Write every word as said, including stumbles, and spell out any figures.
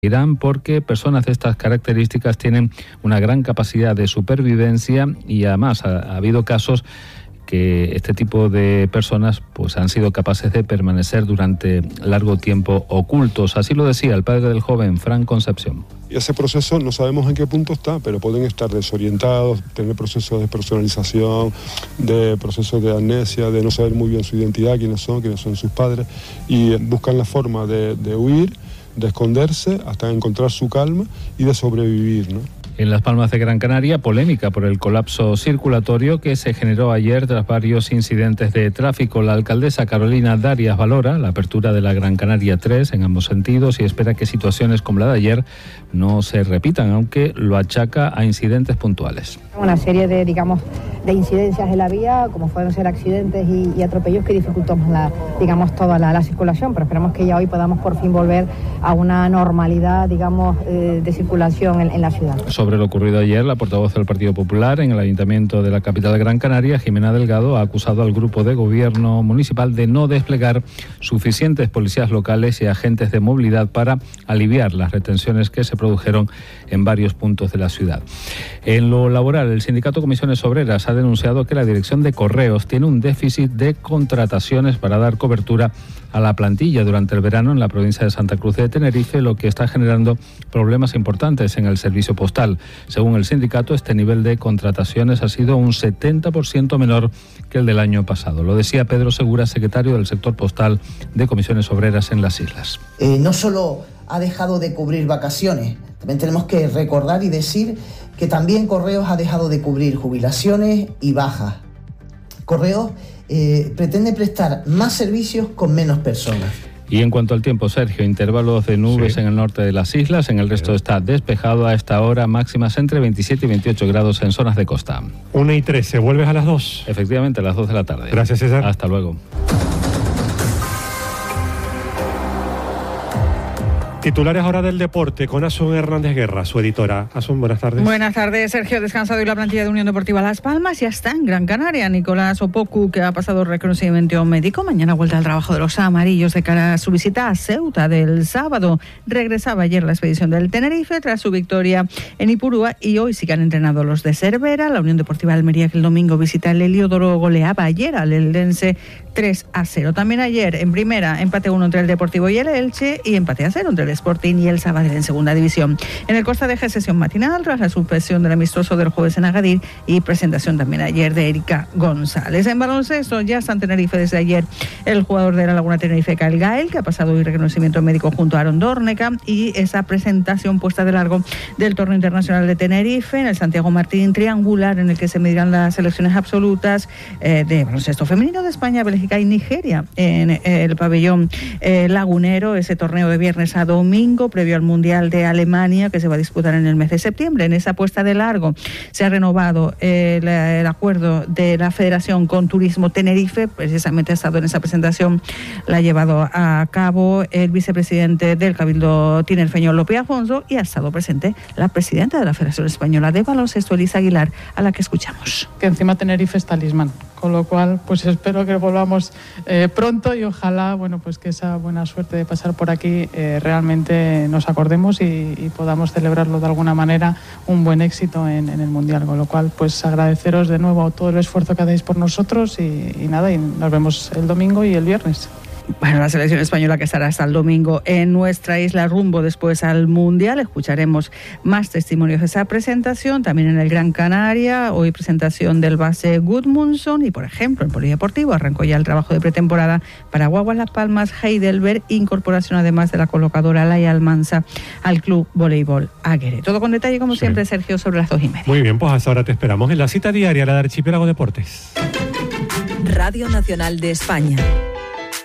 Irán, porque personas de estas características tienen una gran capacidad de supervivencia y además ha, ha habido casos que este tipo de personas pues han sido capaces de permanecer durante largo tiempo ocultos. Así lo decía el padre del joven, Fran Concepción. Y ese proceso no sabemos en qué punto está, pero pueden estar desorientados, tener procesos de despersonalización, de procesos de amnesia, de no saber muy bien su identidad, quiénes son, quiénes son sus padres, y buscan la forma de, de huir, de esconderse hasta encontrar su calma y de sobrevivir, ¿no? En Las Palmas de Gran Canaria, polémica por el colapso circulatorio que se generó ayer tras varios incidentes de tráfico. La alcaldesa Carolina Darias valora la apertura de la Gran Canaria tres en ambos sentidos y espera que situaciones como la de ayer no se repitan, aunque lo achaca a incidentes puntuales. Una serie de, digamos, de incidencias en la vía, como pueden ser accidentes y, y atropellos que dificultan la, digamos, toda la, la circulación, pero esperamos que ya hoy podamos por fin volver a una normalidad, digamos, eh, de circulación en, en la ciudad. Sobre lo ocurrido ayer, la portavoz del Partido Popular en el Ayuntamiento de la capital de Gran Canaria, Jimena Delgado, ha acusado al grupo de gobierno municipal de no desplegar suficientes policías locales y agentes de movilidad para aliviar las retenciones que se produjeron en varios puntos de la ciudad. En lo laboral, el sindicato Comisiones Obreras ha denunciado que la Dirección de Correos tiene un déficit de contrataciones para dar cobertura a la plantilla durante el verano en la provincia de Santa Cruz de Tenerife, lo que está generando problemas importantes en el servicio postal. Según el sindicato, este nivel de contrataciones ha sido un setenta por ciento menor que el del año pasado. Lo decía Pedro Segura, secretario del sector postal de Comisiones Obreras en las islas. Eh, no solo ha dejado de cubrir vacaciones, también tenemos que recordar y decir que también Correos ha dejado de cubrir jubilaciones y bajas. Correos eh, pretende prestar más servicios con menos personas. Y en cuanto al tiempo, Sergio, intervalos de nubes sí. en el norte de las islas, en el resto sí. está despejado a esta hora, máximas entre veintisiete y veintiocho grados en zonas de costa. una y trece, ¿vuelves a las dos? Efectivamente, a las dos de la tarde. Gracias, César. Hasta luego. Titulares ahora del deporte con Asun Hernández Guerra, su editora. Asun, buenas tardes. Buenas tardes, Sergio. Descansa hoy la plantilla de Unión Deportiva Las Palmas. Ya está en Gran Canaria Nicolás Opoku, que ha pasado reconocimiento médico. Mañana vuelta al trabajo de los amarillos de cara a su visita a Ceuta del sábado. Regresaba ayer la expedición del Tenerife tras su victoria en Ipurúa y hoy sí que han entrenado los de Cervera. La Unión Deportiva Almería, que el domingo visita el Heliodoro, goleaba ayer al Eldense tres a cero. También ayer en primera empate uno entre el Deportivo y el Elche y empate a cero entre el Sporting y el Sabadell en segunda división. En el Costa de Eje, sesión matinal tras la suspensión del amistoso del jueves en Agadir y presentación también ayer de Erika González. En baloncesto ya está en Tenerife desde ayer el jugador de la Laguna Tenerife, Kyle Gael, que ha pasado hoy reconocimiento médico junto a Aaron Dorneca, y esa presentación puesta de largo del torneo internacional de Tenerife en el Santiago Martín triangular, en el que se medirán las selecciones absolutas eh, de baloncesto femenino de España, Bélgica y Nigeria en eh, el pabellón eh, lagunero. Ese torneo de viernes a domingo, previo al Mundial de Alemania, que se va a disputar en el mes de septiembre. En esa puesta de largo se ha renovado el, el acuerdo de la Federación con Turismo Tenerife. Precisamente ha estado en esa presentación, la ha llevado a cabo el vicepresidente del Cabildo tinerfeño, Lope Afonso, y ha estado presente la presidenta de la Federación Española de Baloncesto, Elisa Aguilar, a la que escuchamos. Que encima Tenerife es talismán, con lo cual pues espero que volvamos eh, pronto y ojalá, bueno, pues que esa buena suerte de pasar por aquí eh, realmente nos acordemos y, y podamos celebrarlo de alguna manera, un buen éxito en, en el Mundial, con lo cual pues agradeceros de nuevo todo el esfuerzo que hacéis por nosotros y, y nada, y nos vemos el domingo y el viernes. Bueno, la selección española que estará hasta el domingo en nuestra isla rumbo después al Mundial. Escucharemos más testimonios de esa presentación. También en el Gran Canaria, hoy presentación del base Gudmundsson y, por ejemplo, en Polideportivo arrancó ya el trabajo de pretemporada para Guaguas Las Palmas, Heidelberg, incorporación además de la colocadora Laia Almansa al Club Voleibol Aguere. Todo con detalle, como sí. siempre, Sergio, sobre las dos y media. Muy bien, pues hasta ahora te esperamos en la cita diaria, la de Archipiélago Deportes. Radio Nacional de España.